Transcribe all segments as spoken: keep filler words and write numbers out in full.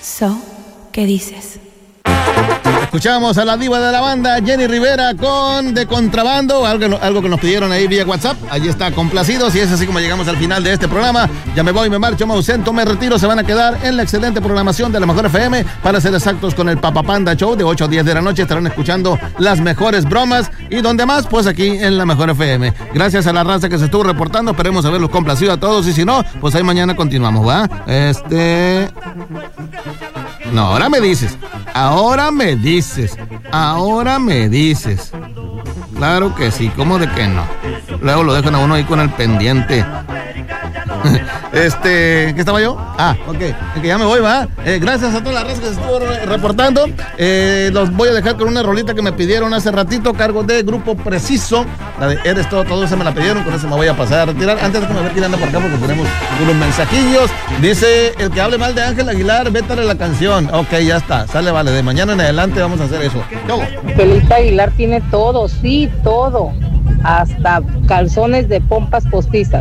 So, ¿qué dices? Escuchamos a la diva de la banda, Jenny Rivera, con De Contrabando, algo, algo que nos pidieron ahí vía WhatsApp. Allí está, complacidos, y es así como llegamos al final de este programa. Ya me voy, me marcho, me ausento, me retiro. Se van a quedar en la excelente programación de la Mejor F M. Para ser exactos, con el Papa Panda Show de ocho a diez de la noche estarán escuchando las mejores bromas. Y donde más, pues aquí en la Mejor F M. Gracias a la raza que se estuvo reportando. Esperemos haberlos complacido a todos, y si no, pues ahí mañana continuamos, ¿va? Este... No, ahora me dices. Ahora me dices. Ahora me dices. Claro que sí, ¿cómo de que no? Luego lo dejan a uno ahí con el pendiente. Este, ¿qué estaba yo? Ah, ok, es que ya me voy, va. Eh, gracias a toda la raza que se estuvo re- reportando. Eh, los voy a dejar con una rolita que me pidieron hace ratito, cargo de Grupo Preciso. La de Eres Todo, Todo, se me la pidieron, con eso me voy a pasar a retirar. Antes de que me ver quién anda por acá, porque tenemos unos mensajillos. Dice, el que hable mal de Ángel Aguilar, vétale la canción. Ok, ya está, sale, vale, de mañana en adelante vamos a hacer eso. Yo. Angelita Aguilar tiene todo, sí, todo. Hasta calzones de pompas postizas.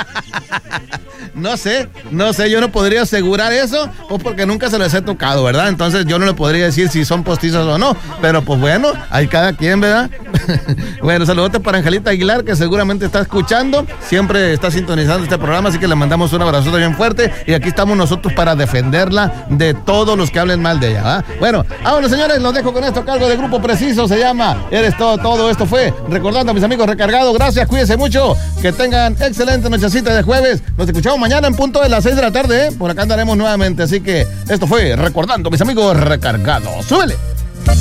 No sé, no sé, yo no podría asegurar eso, pues porque nunca se les he tocado, ¿verdad? Entonces yo no le podría decir si son postizos o no, pero pues bueno, hay cada quien, ¿verdad? Bueno, saludotes para Angelita Aguilar, que seguramente está escuchando, siempre está sintonizando este programa, así que le mandamos un abrazo bien fuerte, y aquí estamos nosotros para defenderla de todos los que hablen mal de ella, ¿verdad? Bueno, vámonos, señores, los dejo con esto a cargo de Grupo Preciso, se llama Eres Todo, Todo. Esto fue Recordando a mis amigos recargados. Gracias, cuídense mucho, que tengan excelente nochecita de jueves. Nos escuchamos mañana en punto de las seis de la tarde, ¿eh? Por acá andaremos nuevamente, así que esto fue Recordando a mis amigos recargados. ¡Súbele!